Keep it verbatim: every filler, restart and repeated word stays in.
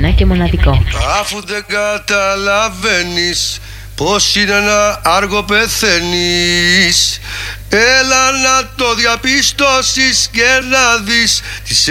ένα και μοναδικό. Αφού δεν καταλαβαίνεις πως είναι ένα άργο πεθαίνεις, έλα να το διαπιστώσεις και να δεις τις